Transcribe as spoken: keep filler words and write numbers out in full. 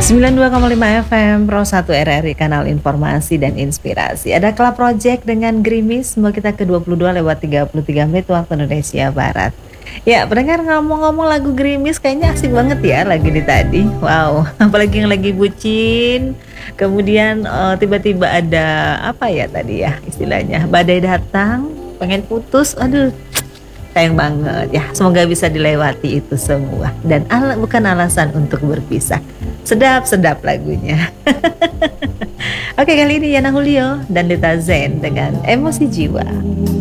sembilan puluh dua koma lima F M Pro satu R R I, kanal informasi dan inspirasi. Ada Club Project dengan Gerimis, mau kita ke dua puluh dua lewat tiga puluh tiga menit waktu Indonesia Barat. Ya, pendengar, ngomong-ngomong lagu Gerimis kayaknya asik banget ya lagu ini tadi. Wow, apalagi yang lagi bucin. Kemudian uh, tiba-tiba ada apa ya tadi ya istilahnya, badai datang, pengen putus. Aduh, sayang banget ya. Semoga bisa dilewati itu semua dan al- bukan alasan untuk berpisah. Sedap-sedap lagunya. Oke, kali ini Yana Julio dan Dita Zen dengan Emosi Jiwa.